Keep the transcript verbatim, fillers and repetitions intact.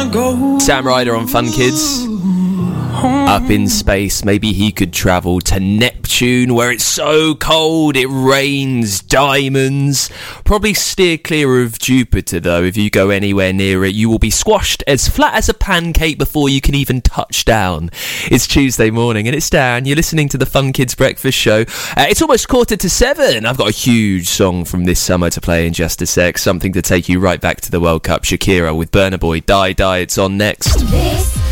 Sam Ryder on Fun Kids. Up in space, maybe he could travel to Neptune, where it's so cold it rains diamonds. Probably steer clear of Jupiter, though. If you go anywhere near it, you will be squashed as flat as a pancake before you can even touch down. It's Tuesday morning, and it's Dan. You're listening to the Fun Kids Breakfast Show. Uh, it's almost quarter to seven. I've got a huge song from this summer to play in just a sec. Something to take you right back to the World Cup. Shakira with Burna Boy, Die Die. It's on next. This